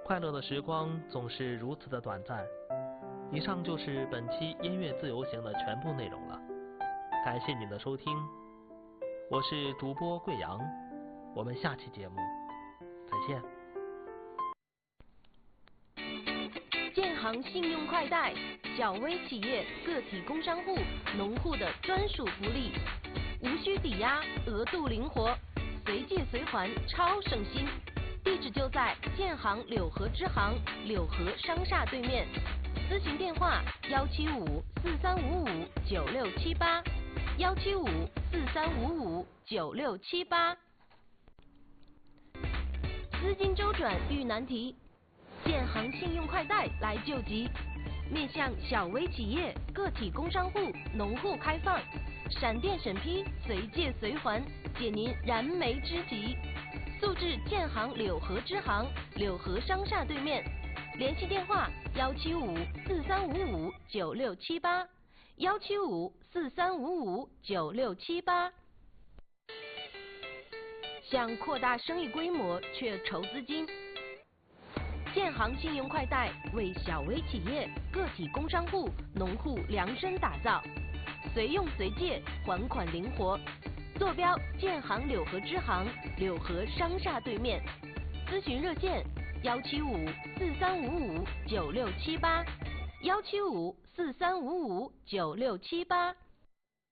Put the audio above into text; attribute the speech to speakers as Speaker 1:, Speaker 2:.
Speaker 1: 快乐的时光总是如此的短暂。以上就是本期音乐自由行的全部内容了，感谢您的收听，我是主播贵阳，我们下期节目再见。
Speaker 2: 建行信用快贷，小微企业、个体工商户、农户的专属福利，无需抵押，额度灵活，随借随还，超省心。地址就在建行柳河支行柳河商厦对面，咨询电话175-4355-9678，175-4355-9678。资金周转遇难题，建行信用快贷来救急，面向小微企业、个体工商户、农户开放，闪电审批，随借随还，解您燃眉之急。速至建行柳河支行柳河商厦对面，联系电话175-4355-9678，175-4355-9678。想扩大生意规模却筹资金，建行信用快贷为小微企业、个体工商户、农户量身打造，随用随借，还款灵活。坐标建行柳河支行柳河商厦对面，咨询热线175-4355-9678，175-4355-9678。